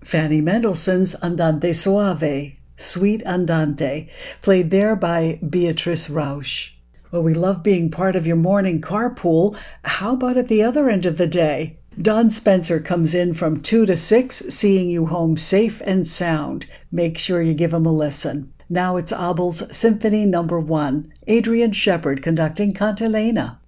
Fanny Mendelssohn's Andante Soave, Sweet Andante, played there by Beatrice Rausch. Well, we love being part of your morning carpool. How about at the other end of the day? Don Spencer comes in from 2 to 6, seeing you home safe and sound. Make sure you give him a listen. Now it's Abel's Symphony No. 1, Adrian Shepard conducting Cantilena.